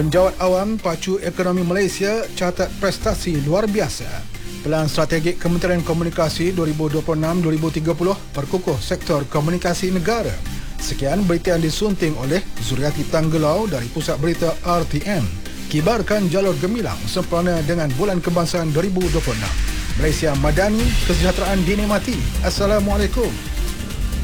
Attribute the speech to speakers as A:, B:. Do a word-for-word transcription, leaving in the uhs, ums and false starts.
A: Penjawat awam pacu ekonomi Malaysia catat prestasi luar biasa. Pelan Strategik Kementerian Komunikasi dua ribu dua puluh enam dua ribu tiga puluh perkukuh sektor komunikasi negara. Sekian berita yang disunting oleh Zuriati Tanggelau dari Pusat Berita R T M. Kibarkan jalur gemilang sempena dengan Bulan Kebangsaan dua ribu dua puluh enam. Malaysia Madani, kesejahteraan dinikmati. Assalamualaikum.